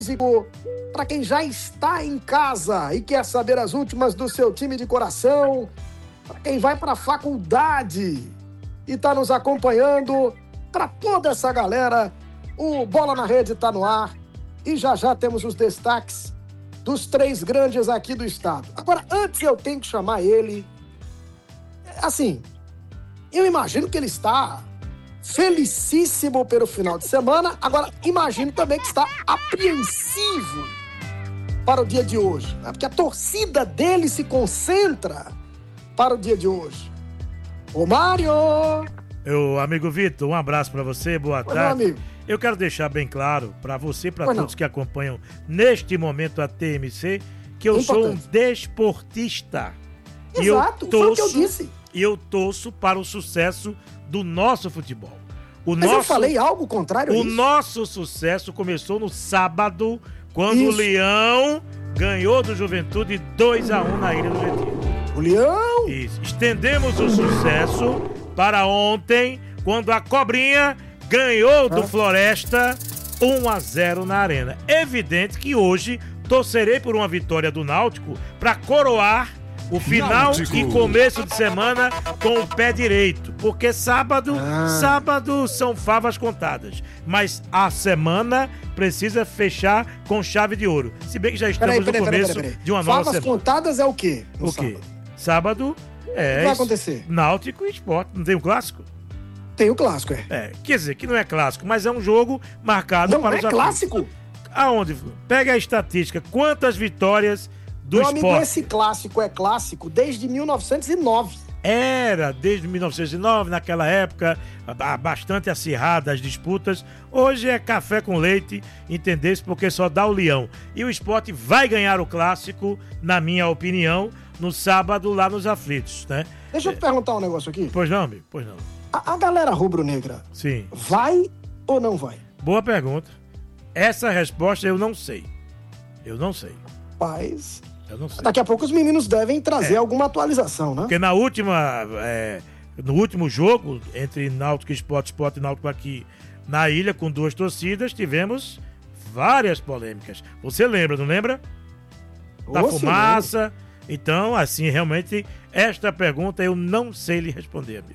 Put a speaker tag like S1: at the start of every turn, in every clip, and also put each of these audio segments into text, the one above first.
S1: para quem já está em casa e quer saber as últimas do seu time de coração, para quem vai para a faculdade e está nos acompanhando, para toda essa galera, o Bola na Rede está no ar e já temos os destaques dos 3 grandes aqui do estado. Agora, antes eu tenho que chamar ele, assim, eu imagino que ele está felicíssimo pelo final de semana, agora imagino também que está apreensivo para o dia de hoje, né? Porque a torcida dele se concentra para o dia de hoje. Ô Mário!
S2: Meu amigo Vitor, um abraço para você, boa tarde. Meu amigo. Eu quero deixar bem claro para você e para todos que acompanham neste momento a TMC, que eu sou um desportista.
S1: Exato, foi o que eu disse.
S2: E eu torço para o sucesso do nosso futebol.
S1: Eu falei algo contrário a isso?
S2: O nosso sucesso começou no sábado, quando o Leão ganhou do Juventude 2-1 na Ilha do Retiro.
S1: O Leão?
S2: Isso. Estendemos o sucesso para ontem, quando a Cobrinha ganhou do Floresta 1-0 na Arena. Evidente que hoje torcerei por uma vitória do Náutico para coroar o final e começo de semana com o pé direito, porque sábado são favas contadas, mas a semana precisa fechar com chave de ouro, se bem que já estamos no começo de uma nova semana.
S1: Favas contadas é o quê?
S2: O quê? Sábado é...
S1: O que vai acontecer?
S2: Náutico e Sport, não tem um clássico?
S1: Tem o clássico,
S2: quer dizer que não é clássico, mas é um jogo marcado para os
S1: aflitos. Não é clássico?
S2: Aonde? Pega a estatística, quantas vitórias do
S1: Meu
S2: Sport.
S1: amigo, esse clássico é clássico desde 1909.
S2: Era, desde 1909, naquela época, bastante acirradas as disputas. Hoje é café com leite, entendesse? Porque só dá o Leão. E o Sport vai ganhar o clássico, na minha opinião, no sábado lá nos Aflitos, né?
S1: Deixa eu te perguntar um negócio aqui.
S2: Pois não, amigo? Pois não.
S1: A galera rubro-negra,
S2: sim,
S1: vai ou não vai?
S2: Boa pergunta. Essa resposta eu não sei. Eu não sei.
S1: Mas...
S2: Eu não sei.
S1: Daqui a pouco os meninos devem trazer alguma atualização, né?
S2: Porque no último jogo, entre Náutico e Sport e Náutico aqui na ilha, com 2 torcidas, tivemos várias polêmicas. Você lembra, não lembra? Da fumaça. Então, assim, realmente, esta pergunta eu não sei lhe responder, amigo.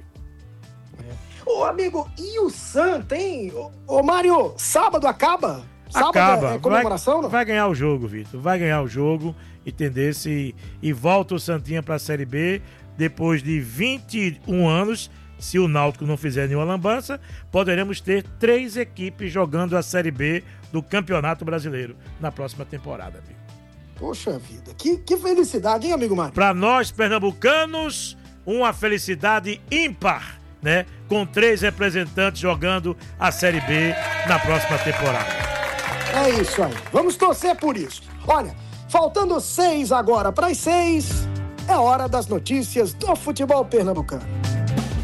S1: Ô, amigo, e o Santa, hein? Ô, Mário, sábado acaba? Sábado
S2: acaba.
S1: É comemoração, não?
S2: Vai ganhar o jogo, Vitor. Vai ganhar o jogo, entendesse? E volta o Santinha para a Série B depois de 21 anos. Se o Náutico não fizer nenhuma lambança, poderemos ter 3 equipes jogando a Série B do Campeonato Brasileiro na próxima temporada, amigo.
S1: Poxa vida, que felicidade, hein, amigo Mário?
S2: Para nós, pernambucanos, uma felicidade ímpar, né? Com 3 representantes jogando a Série B na próxima temporada.
S1: É isso aí, vamos torcer por isso. Olha, faltando 6 agora para as 6, é hora das notícias do futebol pernambucano.